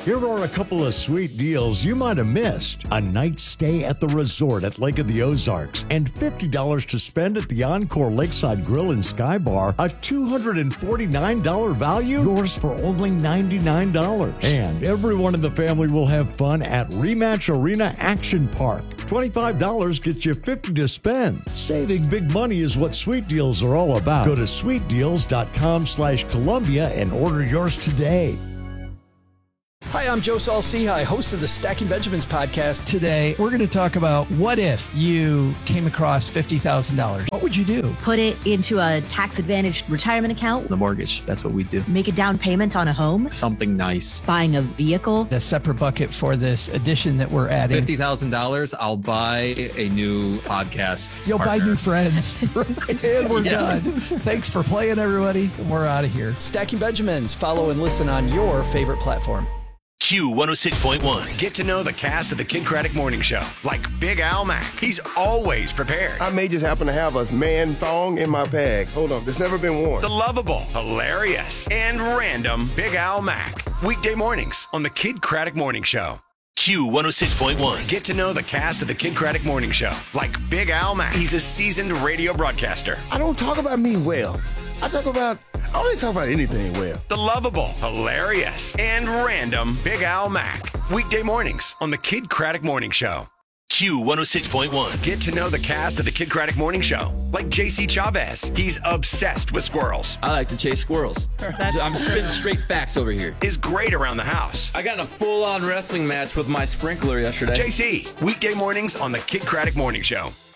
Here are a couple of sweet deals you might have missed. A night stay at the resort at Lake of the Ozarks and $50 to spend at the Encore Lakeside Grill and Sky Bar. A $249 value, yours for only $99. And everyone in the family will have fun at Rematch Arena Action Park. $25 gets you $50 to spend. Saving big money is what Sweet Deals are all about. Go to sweetdeals.com/Columbia and order yours today. Hi, I'm Joe Saul-Sehy, host of the Stacking Benjamins podcast. Today, we're going to talk about what if you came across $50,000. What would you do? Put it into a tax-advantaged retirement account. The mortgage, that's what we do. Make a down payment on a home. Something nice. Buying a vehicle. A separate bucket for this addition that we're adding. $50,000, I'll buy a new podcast. You'll partner. buy new friends. And we're done. Thanks for playing, everybody. We're out of here. Stacking Benjamins. Follow and listen on your favorite platform. Q106.1. Get to know the cast of the Kid Craddock Morning Show, like Big Al Mack. He's always prepared. I may just happen to have a man thong in my bag. Hold on, it's never been worn. The lovable, hilarious, and random Big Al Mack. Weekday mornings on the Kid Craddock Morning Show. Q106.1. Get to know the cast of the Kid Craddock Morning Show, like Big Al Mack. He's a seasoned radio broadcaster. I don't talk about me well. I only talk about anything well. The lovable, hilarious, and random Big Al Mack. Weekday mornings on the Kid Craddock Morning Show. Q106.1. Get to know the cast of the Kid Craddock Morning Show, like JC Chavez. He's obsessed with squirrels. I like to chase squirrels. I'm spitting straight facts over here. Is great around the house. I got in a full-on wrestling match with my sprinkler yesterday. JC, weekday mornings on the Kid Craddock Morning Show.